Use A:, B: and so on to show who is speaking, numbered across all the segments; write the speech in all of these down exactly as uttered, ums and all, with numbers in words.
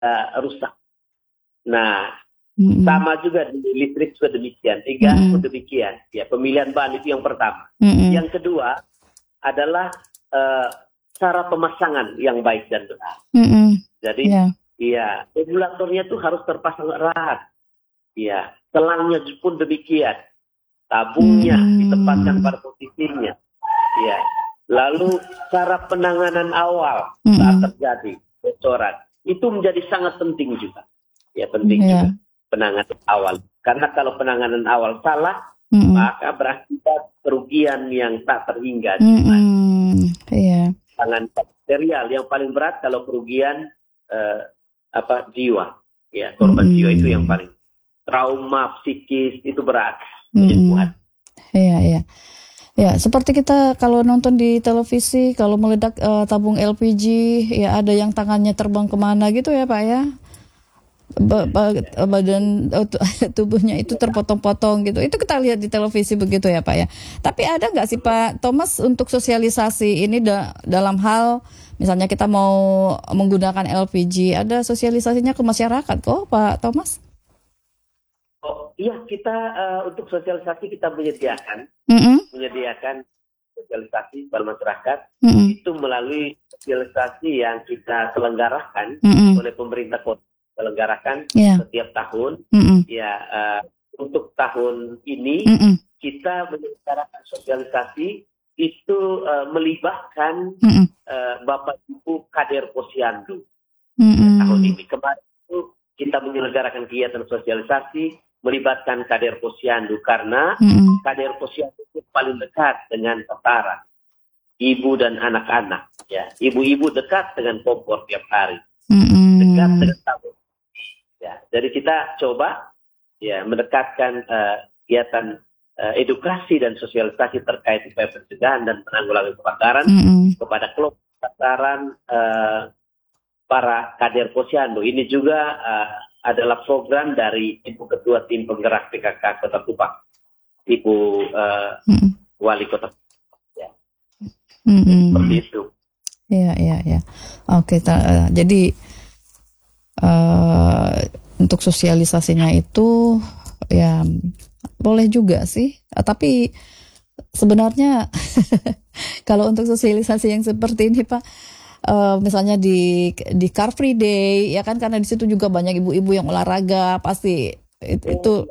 A: uh, rusak. Nah, mm-hmm. sama juga di listrik juga demikian, di gas mm-hmm. pun demikian. Ya, pemilihan bahan itu yang pertama. Mm-hmm. Yang kedua adalah uh, cara pemasangan yang baik dan benar. Mm-hmm. Jadi, yeah. ya regulatornya itu harus terpasang erat. Ya, selangnya pun demikian. Tabungnya mm-hmm. ditempatkan pada posisinya. Ya. Lalu cara penanganan awal mm-hmm. saat terjadi bocoran itu menjadi sangat penting juga. Ya, penting yeah. juga penanganan awal. Karena kalau penanganan awal salah, mm-hmm. maka berakibat kerugian yang tak terhingga.
B: Mm-hmm. Yeah.
A: Tangan material yang paling berat kalau kerugian uh, apa jiwa. Ya, korban mm-hmm. jiwa itu yang paling. Trauma psikis itu berat.
B: Mm-hmm. Iya, iya. Ya, seperti kita kalau nonton di televisi, kalau meledak uh, tabung L P G, ya ada yang tangannya terbang kemana gitu ya Pak ya. Ba- ba- badan uh, tubuhnya itu terpotong-potong gitu. Itu kita lihat di televisi begitu ya Pak ya. Tapi ada nggak sih Pak Thomas untuk sosialisasi ini da- dalam hal misalnya kita mau menggunakan L P G, ada sosialisasinya ke masyarakat kok Pak Thomas?
A: Oh iya, kita uh, untuk sosialisasi kita menyediakan, mm-hmm. menyediakan sosialisasi pada masyarakat mm-hmm. itu melalui sosialisasi yang kita selenggarakan mm-hmm. oleh pemerintah kota. Selenggarakan yeah. setiap tahun. Mm-hmm. Ya, uh, untuk tahun ini mm-hmm. kita menyelenggarakan sosialisasi itu uh, melibatkan mm-hmm. uh, Bapak Ibu Kader Posyandu. Mm-hmm. Ya, tahun ini kemarin itu kita menyelenggarakan kegiatan sosialisasi melibatkan Kader Posyandu karena mm-hmm. Kader Posyandu itu paling dekat dengan setara ibu dan anak-anak. Ya, ibu-ibu dekat dengan kompor tiap hari, mm-hmm. dekat dengan tabung. Ya, jadi kita coba ya mendekatkan uh, kegiatan uh, edukasi dan sosialisasi terkait upaya pencegahan dan penanggulangan kebakaran mm-hmm. kepada kelompok sasaran uh, para kader Posyandu. Ini juga uh, adalah program dari Ibu Ketua Tim Penggerak P K K Kota Kupang, Ibu uh, mm-hmm. Wali Kota. Ya.
B: Mm-hmm.
A: Seperti itu.
B: Iya, iya, iya. Oke, ta- uh, jadi Uh, untuk sosialisasinya itu ya boleh juga sih, uh, tapi sebenarnya kalau untuk sosialisasi yang seperti ini Pak, uh, misalnya di di Car Free Day ya kan, karena di situ juga banyak ibu-ibu yang olahraga pasti it, itu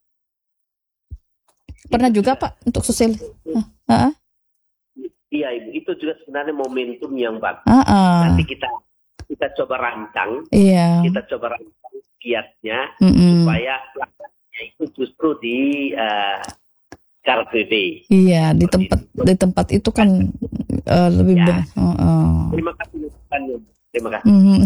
B: pernah juga Pak untuk sosialisasi. Uh, uh-uh.
A: Iya Ibu, itu juga sebenarnya momentum yang bagus.
B: Uh-uh.
A: Nanti kita kita coba rancang,
B: yeah.
A: kita coba rancang kiatnya
B: mm-hmm.
A: supaya pelaksanaannya itu justru di uh, Car Free Day.
B: Iya, di tempat itu. di tempat itu kan uh, lebih
A: ya.
B: ber- uh, uh.
A: Terima kasih, terima kasih.
B: Mm-hmm.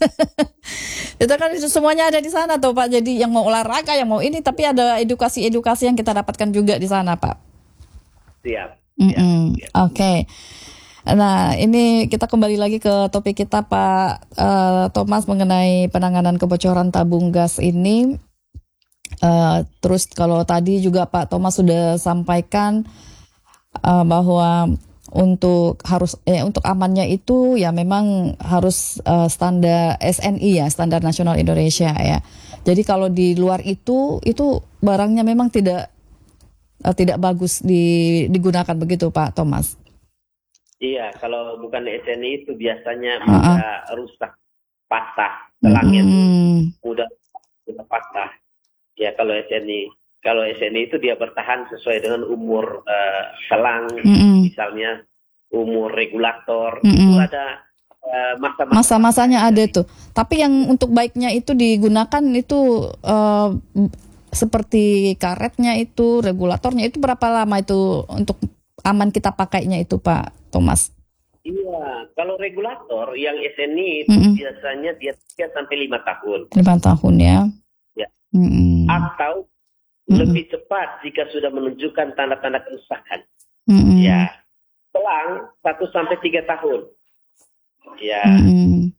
B: Itu kan semuanya ada di sana tuh Pak. Jadi yang mau olahraga, yang mau ini, tapi ada edukasi-edukasi yang kita dapatkan juga di sana Pak.
A: Siap.
B: Mm-hmm. Siap. Oke. Okay. Nah, ini kita kembali lagi ke topik kita Pak uh, Thomas mengenai penanganan kebocoran tabung gas ini. Uh, terus kalau tadi juga Pak Thomas sudah sampaikan uh, bahwa untuk harus eh, untuk amannya itu ya memang harus uh, standar S N I ya, Standar Nasional Indonesia ya. Jadi kalau di luar itu itu barangnya memang tidak uh, tidak bagus di, digunakan begitu Pak Thomas.
A: Iya, kalau bukan S N I itu biasanya
B: uh-uh.
A: mudah rusak, patah, selangnya mm-hmm. mudah patah. Ya kalau S N I, kalau S N I itu dia bertahan sesuai dengan umur uh, selang, mm-hmm. misalnya umur regulator, mm-hmm. itu ada uh, masa-masa.
B: Masa-masanya ada tuh. Tapi yang untuk baiknya itu digunakan itu uh, seperti karetnya itu, regulatornya itu berapa lama itu untuk aman kita pakainya itu Pak Thomas?
A: Iya, kalau regulator yang S N I itu mm-hmm. biasanya dia tiga sampai lima tahun.
B: lima tahun ya.
A: Ya.
B: Mm-hmm.
A: Atau mm-hmm. lebih cepat jika sudah menunjukkan tanda-tanda kerusakan.
B: Mm-hmm.
A: Ya. Selang satu sampai tiga tahun. Ya.
B: Mm-hmm.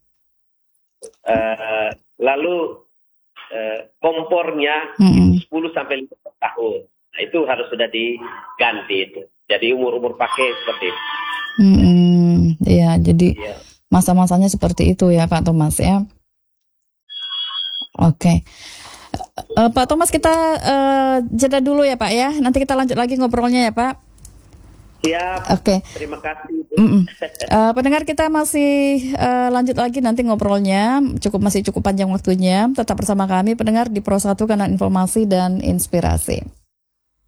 A: Uh, lalu uh, kompornya
B: mm-hmm.
A: sepuluh sampai lima belas tahun. Nah, itu harus sudah diganti itu. Jadi umur-umur pakai seperti itu.
B: Hmm, ya, jadi
A: ya.
B: masa-masanya seperti itu ya Pak Thomas ya. Oke. Okay. Uh, Pak Thomas, kita uh, jeda dulu ya Pak ya. Nanti kita lanjut lagi ngobrolnya ya Pak.
A: Siap.
B: Oke. Okay.
A: Terima kasih.
B: uh, pendengar, kita masih uh, lanjut lagi nanti ngobrolnya. Cukup masih cukup panjang waktunya. Tetap bersama kami pendengar di Pro satu, Kanal Informasi dan Inspirasi.